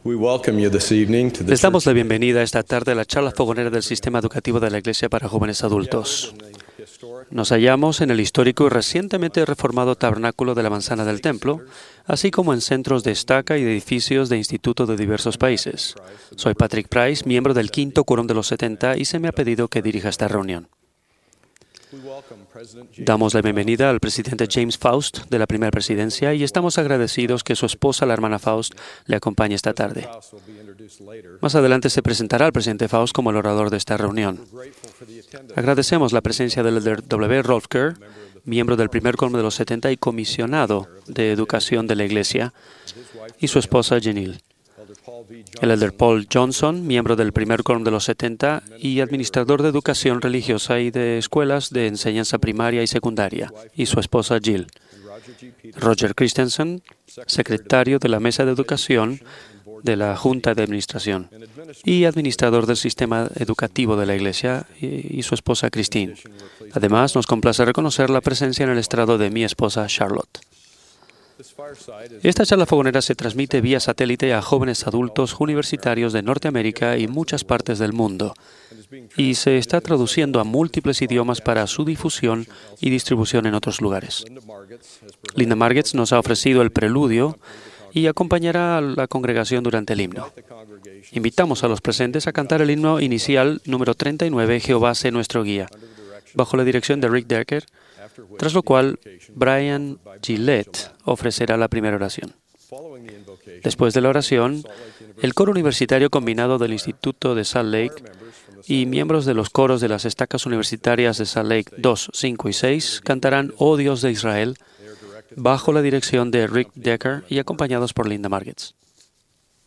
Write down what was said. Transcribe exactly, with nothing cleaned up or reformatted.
We welcome you this evening to the Les damos church. la bienvenida esta tarde a la charla fogonera del Sistema Educativo de la Iglesia para Jóvenes Adultos. Nos hallamos en el histórico y recientemente reformado Tabernáculo de la Manzana del Templo, así como en centros de estaca y de edificios de instituto de diversos países. Soy Patrick Price, miembro del quinto Quórum de los setenta, y se me ha pedido que dirija esta reunión. Damos la bienvenida al presidente James Faust de la Primera Presidencia y estamos agradecidos que su esposa, la hermana Faust, le acompañe esta tarde. Más adelante se presentará al presidente Faust como el orador de esta reunión. Agradecemos la presencia del elder W. Rolf Kerr, miembro del primer Quórum de los setenta y comisionado de Educación de la Iglesia, y su esposa Jenil. El elder Paul Johnson, miembro del primer Quórum de los setenta y administrador de educación religiosa y de escuelas de enseñanza primaria y secundaria, y su esposa Jill. Roger Christensen, secretario de la Mesa de Educación de la Junta de Administración y administrador del sistema educativo de la Iglesia, y, y su esposa Christine. Además, nos complace reconocer la presencia en el estrado de mi esposa Charlotte. Esta charla fogonera se transmite vía satélite a jóvenes adultos universitarios de Norteamérica y muchas partes del mundo, y se está traduciendo a múltiples idiomas para su difusión y distribución en otros lugares. Linda Margetts nos ha ofrecido el preludio y acompañará a la congregación durante el himno. Invitamos a los presentes a cantar el himno inicial número treinta y nueve, Jehová sé nuestro guía, bajo la dirección de Rick Decker, tras lo cual Brian Gillette ofrecerá la primera oración. Después de la oración, el coro universitario combinado del Instituto de Salt Lake y miembros de los coros de las estacas universitarias de Salt Lake dos, cinco y seis cantarán Oh Dios de Israel, bajo la dirección de Rick Decker y acompañados por Linda Margetts.